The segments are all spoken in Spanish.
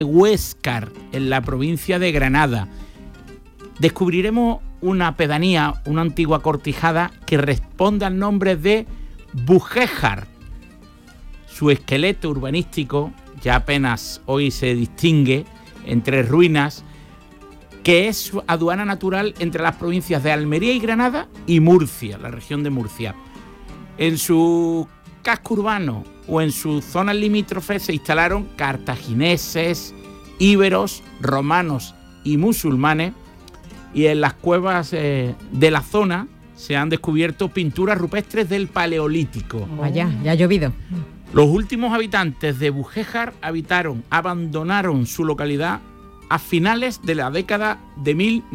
Huéscar, en la provincia de Granada. Descubriremos una pedanía, una antigua cortijada que responde al nombre de Bujéjar. Su esqueleto urbanístico ya apenas hoy se distingue entre ruinas, que es su aduana natural entre las provincias de Almería y Granada y Murcia, la región de Murcia. En su casco urbano o en sus zonas limítrofes se instalaron cartagineses, íberos, romanos y musulmanes, y en las cuevas de la zona se han descubierto pinturas rupestres del Paleolítico. Vaya, ya ha llovido. Los últimos habitantes de Bujéjar abandonaron su localidad a finales de la década de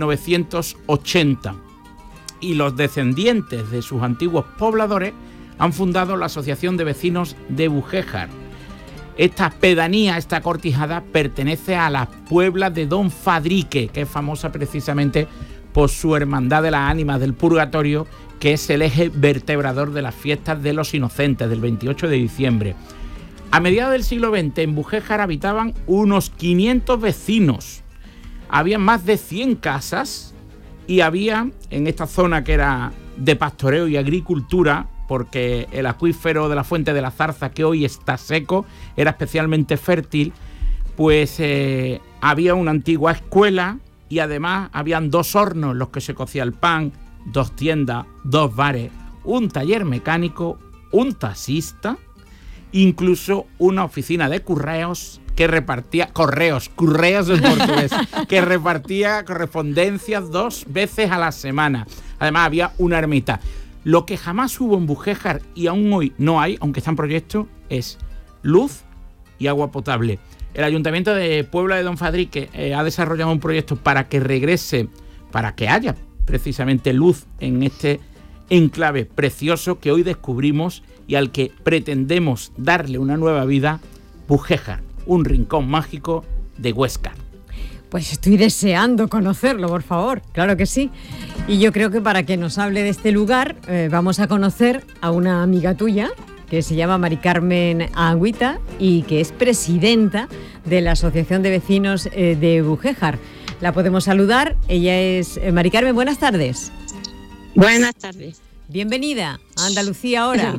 1980, y los descendientes de sus antiguos pobladores han fundado la Asociación de Vecinos de Bujéjar. Esta pedanía, esta cortijada, pertenece a las Pueblas de Don Fadrique, que es famosa precisamente por su Hermandad de las Ánimas del Purgatorio, que es el eje vertebrador de las fiestas de los Inocentes, del 28 de diciembre. A mediados del siglo XX, en Bujéjar habitaban unos 500 vecinos. Había más de 100 casas y había, en esta zona que era de pastoreo y agricultura, porque el acuífero de la Fuente de la Zarza, que hoy está seco, era especialmente fértil, pues había una antigua escuela y además habían 2 hornos en los que se cocía el pan, 2 tiendas, 2 bares, un taller mecánico, un taxista, incluso una oficina de correos que repartía correos en portugués, que repartía correspondencias 2 veces a la semana. Además había una ermita. Lo que jamás hubo en Bujéjar y aún hoy no hay, aunque está en proyecto, es luz y agua potable. El Ayuntamiento de Puebla de Don Fadrique ha desarrollado un proyecto para que regrese, para que haya precisamente luz en este enclave precioso que hoy descubrimos y al que pretendemos darle una nueva vida, Bujéjar, un rincón mágico de Huéscar. Pues estoy deseando conocerlo, por favor, claro que sí. Y yo creo que para que nos hable de este lugar vamos a conocer a una amiga tuya que se llama Mari Carmen Agüita y que es presidenta de la Asociación de Vecinos de Bujéjar. La podemos saludar. Ella es Mari Carmen, buenas tardes. Buenas tardes. Bienvenida a Andalucía ahora.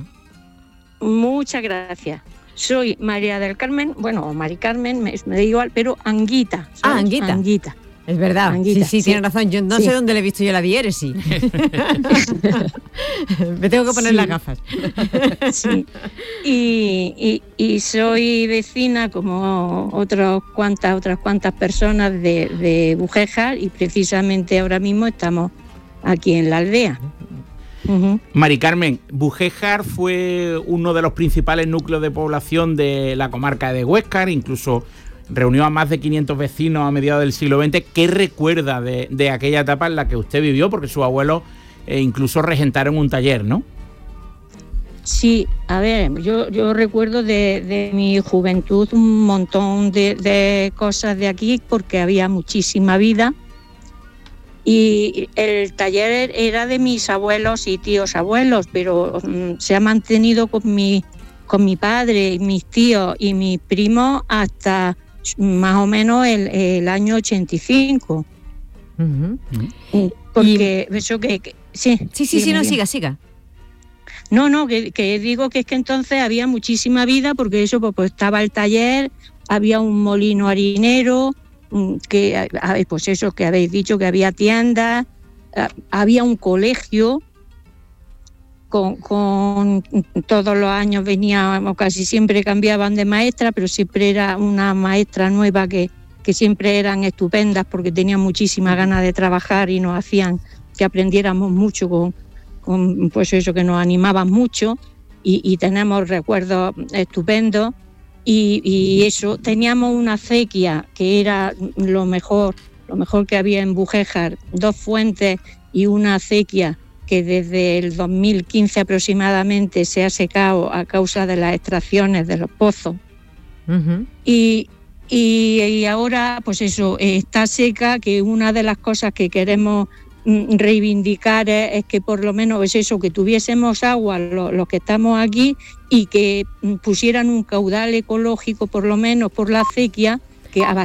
Muchas gracias. Soy María del Carmen, bueno, Mari Carmen, me da igual, pero Anguita. ¿Sabes? Anguita. Anguita. Es verdad, Anguita, sí, tienes razón. Yo no sé dónde le he visto yo la diéresis. Me tengo que poner las gafas. Sí. Y soy vecina, como otras cuantas personas de Bujéjar, y precisamente ahora mismo estamos aquí en la aldea. Uh-huh. Mari Carmen, Bujéjar fue uno de los principales núcleos de población de la comarca de Huéscar, incluso reunió a más de 500 vecinos a mediados del siglo XX. ¿Qué recuerda de aquella etapa en la que usted vivió? Porque sus abuelos incluso regentaron un taller, ¿no? Sí, a ver, yo recuerdo de mi juventud un montón de cosas de aquí, porque había muchísima vida. Y el taller era de mis abuelos y tíos abuelos, pero se ha mantenido con mi padre, mis tíos y mis primos hasta más o menos el año 85. Uh-huh. Porque eso que sí, no, siga. No, que digo que es que entonces había muchísima vida, porque eso pues estaba el taller, había un molino harinero, que pues eso que habéis dicho, que había tiendas, había un colegio con todos los años veníamos, casi siempre cambiaban de maestra, pero siempre era una maestra nueva que siempre eran estupendas, porque tenían muchísimas ganas de trabajar y nos hacían que aprendiéramos mucho con pues eso, que nos animaban mucho, y tenemos recuerdos estupendos. Y eso, teníamos una acequia que era lo mejor que había en Bujéjar, 2 fuentes y una acequia que desde el 2015 aproximadamente se ha secado a causa de las extracciones de los pozos. Uh-huh. Y ahora, pues eso, está seca, que una de las cosas que queremos reivindicar es que por lo menos es eso, que tuviésemos agua los que estamos aquí, y que pusieran un caudal ecológico por lo menos por la acequia, que